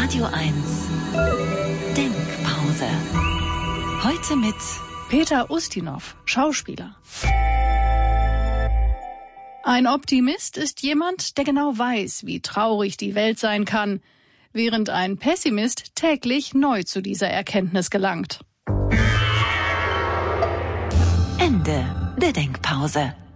Radio 1 Denkpause. Heute mit Peter Ustinov, Schauspieler. Ein Optimist ist jemand, der genau weiß, wie traurig die Welt sein kann, während ein Pessimist täglich neu zu dieser Erkenntnis gelangt. Ende der Denkpause.